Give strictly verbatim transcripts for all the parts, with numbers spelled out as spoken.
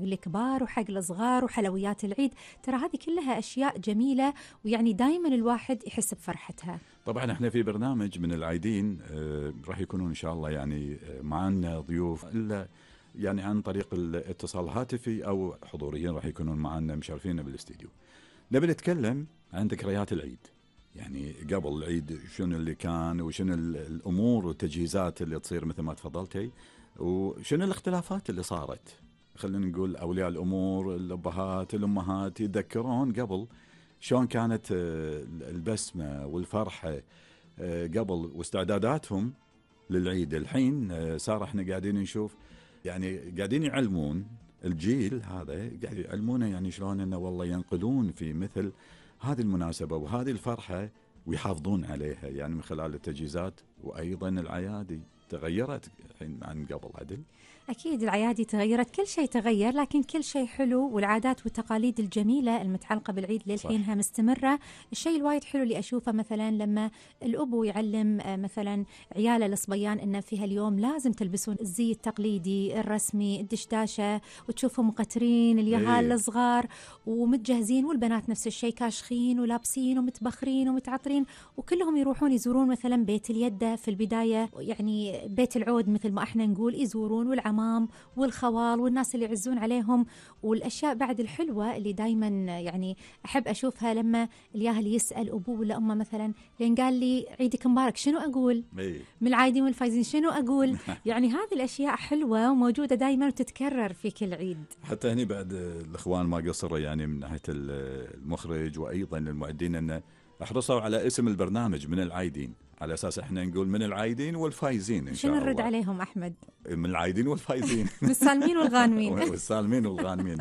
الكبار وحق الصغار وحلويات العيد. ترى هذه كلها أشياء جميلة، ويعني دايما الواحد يحس بفرحتها. طبعا احنا في برنامج من العايدين آه راح يكونون ان شاء الله يعني معنا ضيوف، الا يعني عن طريق الاتصال الهاتفي او حضوريا راح يكونون معنا مشرفين بالاستديو. نبي نتكلم عن ذكريات العيد، يعني قبل العيد شنو اللي كان، وشنو الامور والتجهيزات اللي تصير مثل ما تفضلتي، وشنو الاختلافات اللي صارت. خلينا نقول اولياء الامور، الابهات، الامهات يتذكرون قبل شلون كانت البسمه والفرحه قبل واستعداداتهم للعيد. الحين صار احنا قاعدين نشوف يعني قاعدين يعلمون الجيل هذا، قاعد يعلمونه يعني شلون انه والله ينقلون في مثل هذه المناسبة وهذه الفرحة ويحافظون عليها، يعني من خلال التجهيزات. وأيضا العيادي تغيرت الحين عن قبل. عدل أكيد العيادي تغيرت، كل شيء تغير، لكن كل شيء حلو، والعادات والتقاليد الجميلة المتعلقة بالعيد للحينها مستمرة. الشيء الوايد حلو اللي أشوفه مثلا لما الأبو يعلم مثلا عياله الصبيان إن في هاليوم لازم تلبسون الزي التقليدي الرسمي، الدشداشة، وتشوفهم مقترين اليهال الصغار ومتجهزين، والبنات نفس الشيء كاشخين ولابسين ومتبخرين ومتعطرين، وكلهم يروحون يزورون مثلا بيت اليدة في البداية، يعني بيت العود مثل ما احنا نقول، يزورون والعم والخوال والناس اللي يعزون عليهم. والأشياء بعد الحلوة اللي دايما يعني أحب أشوفها لما الياهل يسأل أبوه ولا أمه مثلا لين قال لي عيدك مبارك شنو أقول؟ من العايدين والفايزين شنو أقول؟ يعني هذه الأشياء حلوة وموجودة دايما وتتكرر في كل عيد. حتى هني بعد الإخوان ما قصروا يعني من ناحية المخرج وأيضا المعدين أن احرصوا على اسم البرنامج من العايدين، على أساس إحنا نقول من العايدين والفايزين إن شاء الله. شنو نرد عليهم أحمد؟ من العايدين والفايزين من السالمين والغانمين والسالمين والغانمين.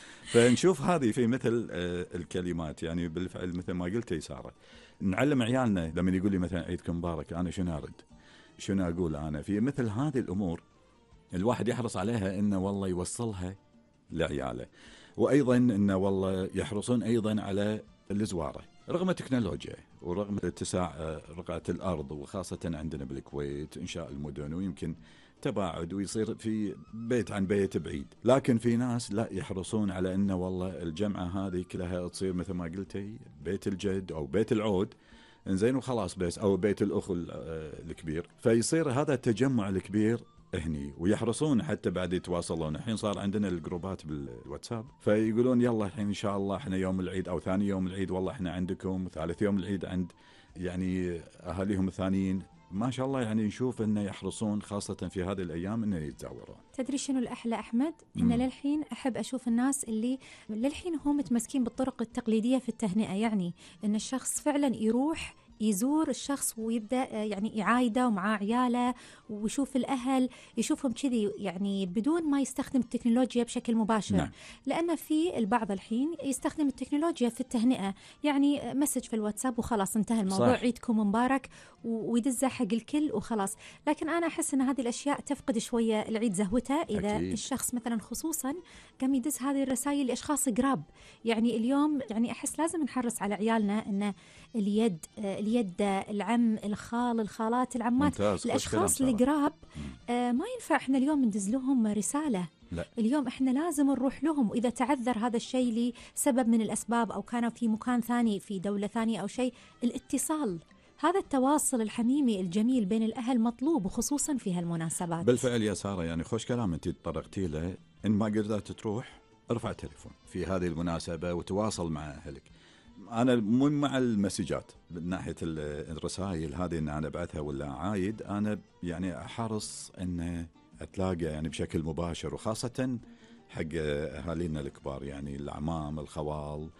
فنشوف هذه في مثل الكلمات، يعني بالفعل مثل ما قلت سارة، نعلم عيالنا لما يقول لي مثلا عيدكم مبارك أنا شنو أرد، شنو أقول أنا في مثل هذه الأمور. الواحد يحرص عليها إنه والله يوصلها لعياله، وأيضا إنه والله يحرصون أيضا على الزوارة رغم التكنولوجيا ورغم اتساع رقعة الأرض، وخاصة عندنا بالكويت إنشاء المدن ويمكن تباعد ويصير في بيت عن بيت بعيد، لكن في ناس لا يحرصون على أنه والله الجمعة هذه كلها تصير مثل ما قلتي بيت الجد أو بيت العود إنزين وخلاص بس، أو بيت الأخ الكبير، فيصير هذا التجمع الكبير هني. ويحرصون حتى بعد يتواصلون. الحين صار عندنا الجروبات بالواتساب فيقولون يلا الحين إن شاء الله احنا يوم العيد أو ثاني يوم العيد والله احنا عندكم، ثالث يوم العيد عند يعني أهاليهم الثانيين. ما شاء الله يعني نشوف أنه يحرصون خاصة في هذه الأيام أنه يتزاورون. تدري شنو الأحلى أحمد؟ إن للحين أحب أشوف الناس اللي للحين هم متمسكين بالطرق التقليدية في التهنئة، يعني إن الشخص فعلا يروح يزور الشخص ويبدأ يعني يعايده ومعاه عياله ويشوف الأهل، يشوفهم كذي يعني بدون ما يستخدم التكنولوجيا بشكل مباشر. نعم. لأن في البعض الحين يستخدم التكنولوجيا في التهنئة، يعني مسج في الواتساب وخلاص انتهى الموضوع، صح. عيدكم مبارك ويدزها حق الكل وخلاص. لكن أنا أحس أن هذه الأشياء تفقد شوية العيد زهوته إذا أكيد. الشخص مثلا خصوصا قام يدز هذه الرسائل لأشخاص قراب. يعني اليوم يعني أحس لازم نحرص على عيالنا أن اليد اليد العم الخال الخالات العمات ممتاز. الأشخاص القراب آه ما ينفع احنا اليوم ندز لهم رسالة. لا. اليوم احنا لازم نروح لهم، وإذا تعذر هذا الشيء لسبب من الأسباب أو كانوا في مكان ثاني في دولة ثانية أو شيء، الاتصال، هذا التواصل الحميمي الجميل بين الأهل مطلوب، وخصوصا في هالمناسبات. بالفعل يا سارة، يعني خوش كلام انت تطرقتي له. إن ما قدرت تروح ارفع تليفون في هذه المناسبة وتواصل مع أهلك. أنا مو مع المسجات من ناحية الرسائل هذه إن أنا أبعثها ولا عايد، أنا يعني أحرص إن أتلاقى يعني بشكل مباشر، وخاصة حق أهالينا الكبار يعني الأعمام الخوال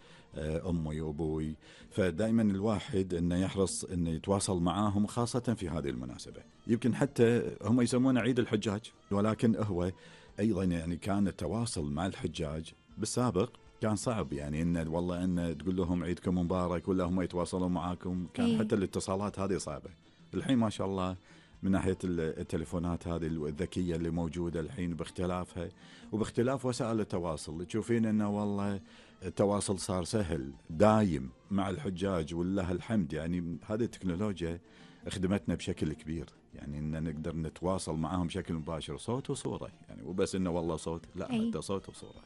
أمي وأبوي. فدائما الواحد إنه يحرص إنه يتواصل معاهم خاصة في هذه المناسبة. يمكن حتى هم يسمونه عيد الحجاج، ولكن هو أيضا يعني كان التواصل مع الحجاج بالسابق كان صعب، يعني إن والله إن تقول لهم عيدكم مبارك ولا هم يتواصلون معاكم، كان إيه؟ حتى الاتصالات هذه صعبة. الحين ما شاء الله من ناحية التليفونات هذه الذكية اللي موجودة الحين باختلافها وباختلاف وسائل التواصل، تشوفين إنه والله التواصل صار سهل دايم مع الحجاج ولله الحمد. يعني هذه التكنولوجيا خدمتنا بشكل كبير، يعني إن نقدر نتواصل معهم بشكل مباشر صوت وصورة، يعني وبس إنه والله صوت، لا أي. حتى صوت وصورة.